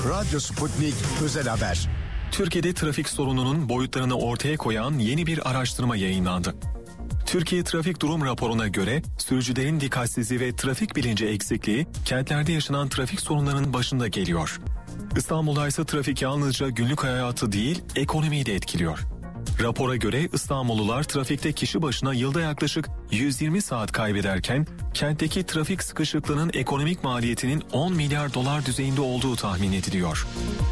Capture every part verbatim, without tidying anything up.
Radyo Sputnik Özel Haber. Türkiye'de trafik sorununun boyutlarını ortaya koyan yeni bir araştırma yayınlandı. Türkiye Trafik Durum Raporu'na göre sürücülerin dikkatsizliği ve trafik bilinci eksikliği kentlerde yaşanan trafik sorunlarının başında geliyor. İstanbul'da ise trafik yalnızca günlük hayatı değil, ekonomiyi de etkiliyor. Rapora göre İstanbullular trafikte kişi başına yılda yaklaşık yüz yirmi saat kaybederken kentteki trafik sıkışıklığının ekonomik maliyetinin on milyar dolar düzeyinde olduğu tahmin ediliyor.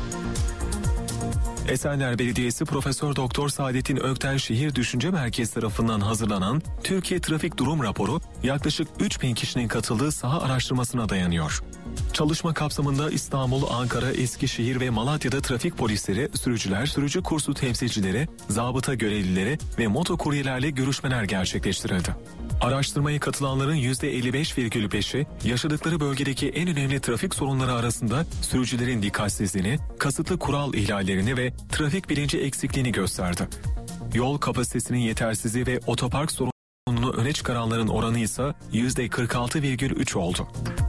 Esenler Belediyesi Profesör Doktor Saadettin Ökten Şehir Düşünce Merkezi tarafından hazırlanan Türkiye Trafik Durum Raporu yaklaşık üç bin kişinin katıldığı saha araştırmasına dayanıyor. Çalışma kapsamında İstanbul, Ankara, Eskişehir ve Malatya'da trafik polisleri, sürücüler, sürücü kursu temsilcileri, zabıta görevlileri ve motokuryelerle görüşmeler gerçekleştirildi. Araştırmaya katılanların yüzde elli beş virgül beşi yaşadıkları bölgedeki en önemli trafik sorunları arasında sürücülerin dikkatsizliğini, kasıtlı kural ihlallerini ve trafik bilinci eksikliğini gösterdi. Yol kapasitesinin yetersizliği ve otopark sorununu öne çıkaranların oranı ise yüzde kırk altı virgül üç oldu.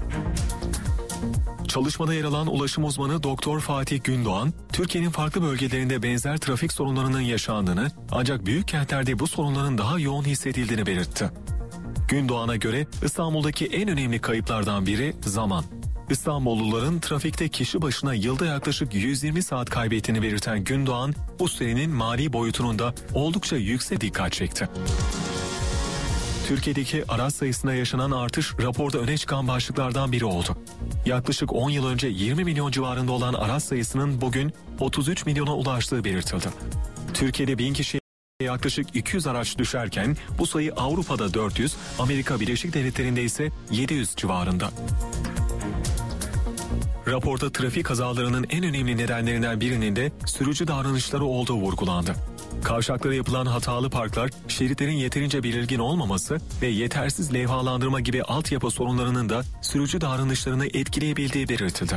Çalışmada yer alan ulaşım uzmanı Doktor Fatih Gündoğan, Türkiye'nin farklı bölgelerinde benzer trafik sorunlarının yaşandığını, ancak büyük kentlerde bu sorunların daha yoğun hissedildiğini belirtti. Gündoğan'a göre İstanbul'daki en önemli kayıplardan biri zaman. İstanbulluların trafikte kişi başına yılda yaklaşık yüz yirmi saat kaybettiğini belirten Gündoğan, bu sürenin mali boyutunun da oldukça yüksek dikkat çekti. Türkiye'deki araç sayısında yaşanan artış raporda öne çıkan başlıklardan biri oldu. Yaklaşık on yıl önce yirmi milyon civarında olan araç sayısının bugün otuz üç milyona ulaştığı belirtildi. Türkiye'de bin kişiye yaklaşık iki yüz araç düşerken bu sayı Avrupa'da dört yüz, Amerika Birleşik Devletleri'nde ise yedi yüz civarında. Raporda trafik kazalarının en önemli nedenlerinden birinin de sürücü davranışları olduğu vurgulandı. Kavşaklara yapılan hatalı parklar, şeritlerin yeterince belirgin olmaması ve yetersiz levhalandırma gibi altyapı sorunlarının da sürücü davranışlarını etkileyebildiği belirtildi.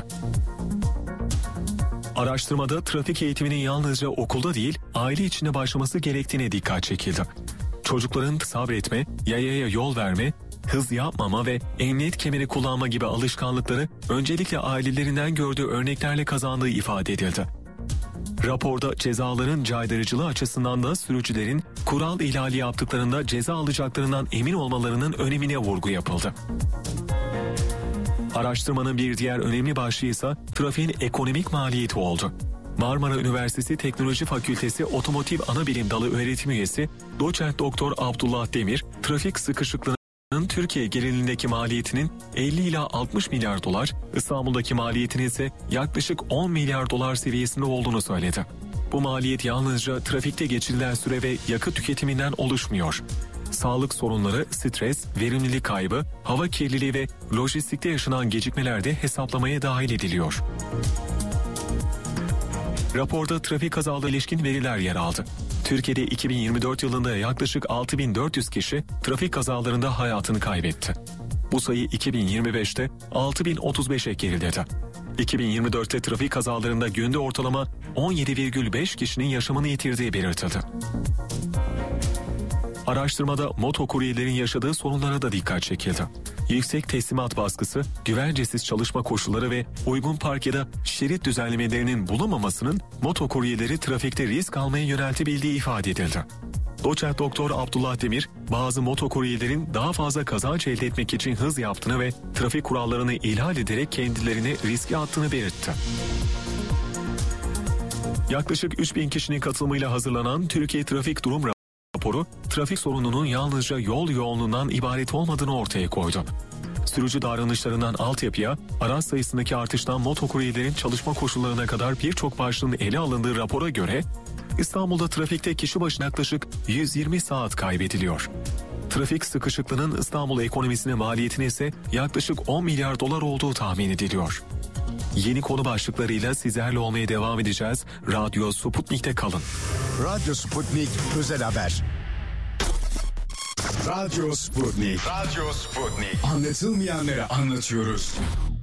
Araştırmada trafik eğitiminin yalnızca okulda değil, aile içinde başlaması gerektiğine dikkat çekildi. Çocukların sabretme, yayaya yol verme, hız yapmama ve emniyet kemeri kullanma gibi alışkanlıkları öncelikle ailelerinden gördüğü örneklerle kazandığı ifade edildi. Raporda cezaların caydırıcılığı açısından da sürücülerin kural ihlali yaptıklarında ceza alacaklarından emin olmalarının önemine vurgu yapıldı. Araştırmanın bir diğer önemli başlığı ise trafiğin ekonomik maliyeti oldu. Marmara Üniversitesi Teknoloji Fakültesi Otomotiv Anabilim Dalı öğretim üyesi Doçent Doktor Abdullah Demir, trafik sıkışıklığının Türkiye genelindeki maliyetinin elli ila altmış milyar dolar, İstanbul'daki maliyetinin ise yaklaşık on milyar dolar seviyesinde olduğunu söyledi. Bu maliyet yalnızca trafikte geçirilen süre ve yakıt tüketiminden oluşmuyor. Sağlık sorunları, stres, verimlilik kaybı, hava kirliliği ve lojistikte yaşanan gecikmeler de hesaplamaya dahil ediliyor. Raporda trafik kazalarına ilişkin veriler yer aldı. Türkiye'de iki bin yirmi dört yılında yaklaşık altı bin dört yüz kişi trafik kazalarında hayatını kaybetti. Bu sayı iki bin yirmi beşte altı bin otuz beşe geriledi. iki bin yirmi dörtte trafik kazalarında günde ortalama on yedi virgül beş kişinin yaşamını yitirdiği belirtildi. Araştırmada motokuryelerin yaşadığı sorunlara da dikkat çekildi. Yüksek teslimat baskısı, güvencesiz çalışma koşulları ve uygun park ya da şerit düzenlemelerinin bulunmamasının motokuryeleri trafikte risk almaya yöneltebildiği ifade edildi. Doçent Doktor Abdullah Demir, bazı motokuryelerin daha fazla kazanç elde etmek için hız yaptığını ve trafik kurallarını ihlal ederek kendilerini riske attığını belirtti. Yaklaşık üç bin kişinin katılımıyla hazırlanan Türkiye Trafik Durum raporu, trafik sorununun yalnızca yol yoğunluğundan ibaret olmadığını ortaya koydu. Sürücü davranışlarından altyapıya, araç sayısındaki artıştan motokuryelerin çalışma koşullarına kadar birçok başlığın ele alındığı rapora göre, İstanbul'da trafikte kişi başına yaklaşık yüz yirmi saat kaybediliyor. Trafik sıkışıklığının İstanbul ekonomisine maliyetine ise yaklaşık on milyar dolar olduğu tahmin ediliyor. Yeni konu başlıklarıyla sizlerle olmaya devam edeceğiz. Radyo Sputnik'te kalın. Radyo Sputnik Özel Haber. Radyo Sputnik. Radyo Sputnik. Anlatılmayanları anlatıyoruz.